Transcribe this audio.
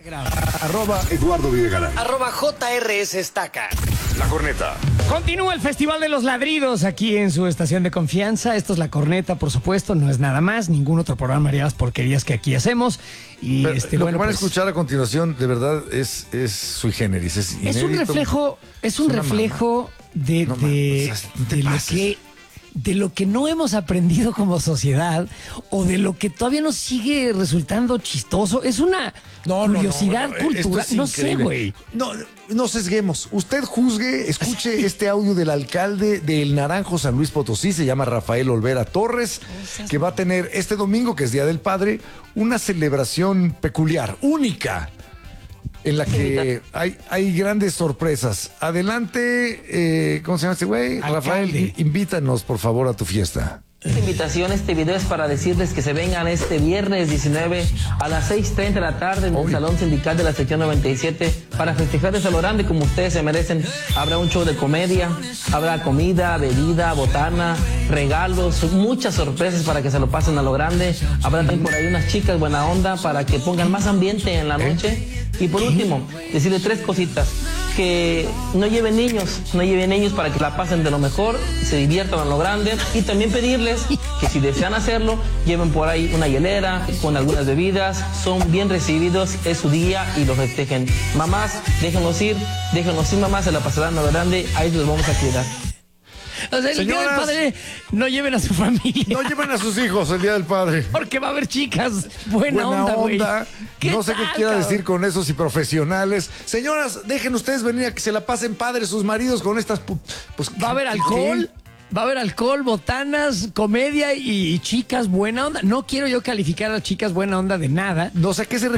Eduardo Videgaray. @JRS Estaca. La Corneta. Continúa el Festival de los Ladridos aquí en su estación de confianza. Esto es La Corneta, por supuesto, no es nada más. Ningún otro programa haría las porquerías que aquí hacemos. Y Pero, lo bueno, que van a pues, escuchar a continuación, de verdad, es sui generis. Es es inédito. un reflejo de No te lo pases. que de lo que no hemos aprendido como sociedad o de lo que todavía nos sigue resultando chistoso. Es una curiosidad cultural. Esto es No sé, increíble. güey. No sesguemos. Usted juzgue, escuche este audio del alcalde del Naranjo, San Luis Potosí, se llama Rafael Olvera Torres, que va a tener este domingo, que es Día del Padre, una celebración peculiar, única, en la que hay grandes sorpresas. Adelante, ¿cómo se llama este güey? Alcalde. Rafael, invítanos, por favor, a tu fiesta. Esta invitación, este video es para decirles que se vengan este viernes 19 a las 6:30 de la tarde en el Salón Sindical de la Sección 97 para festejarles a lo grande como ustedes se merecen. Habrá un show de comedia, habrá comida, bebida, botana, regalos, muchas sorpresas para que se lo pasen a lo grande. Habrá también por ahí unas chicas buena onda para que pongan más ambiente en la noche. Y por último, decirle 3 cositas. Que no lleven niños para que la pasen de lo mejor, se diviertan a lo grande, y también pedirles que si desean hacerlo, lleven por ahí una hielera con algunas bebidas, son bien recibidos, es su día y lo festejen. Mamás, déjenlos ir mamás, se la pasarán a lo grande, ahí los vamos a cuidar. O sea, el Día del Padre, no lleven a su familia. No lleven a sus hijos el Día del Padre. Porque va a haber chicas. Buena onda, güey. No sé qué tal, quiera cabrón? decir con eso, si profesionales. Señoras, dejen ustedes venir a que se la pasen padres sus maridos con estas... Pues, Va a haber alcohol. Va a haber alcohol, botanas, comedia y chicas buena onda. No quiero yo calificar a chicas buena onda de nada. No sé a qué se